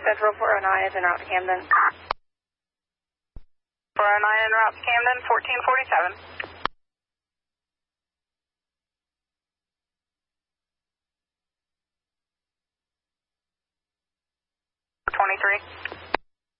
Central 409 is en route to Camden. 409 en route to Camden, 1447. 23.